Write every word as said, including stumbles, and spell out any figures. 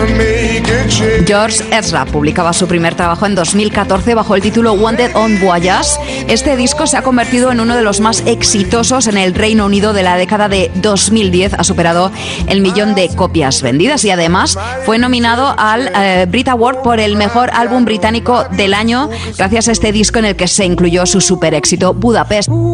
George Ezra publicaba su primer trabajo en dos mil catorce bajo el título Wanted on Voyage. Este disco se ha convertido en uno de los más exitosos en el Reino Unido de la década de dos mil diez. Ha superado el millón de copias vendidas y además fue nominado al eh, Brit Award por el mejor álbum británico del año gracias a este disco en el que se incluyó su super éxito Budapest.